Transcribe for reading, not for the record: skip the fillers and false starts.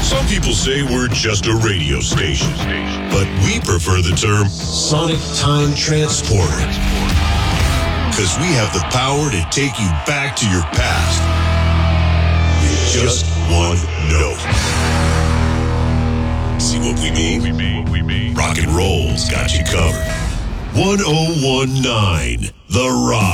Some people say we're just a radio station, but we prefer the term Sonic Time Transporter, because we have the power to take you back to your past with just one note. See what we mean? Rock and roll's got you covered. 1019 The Rock.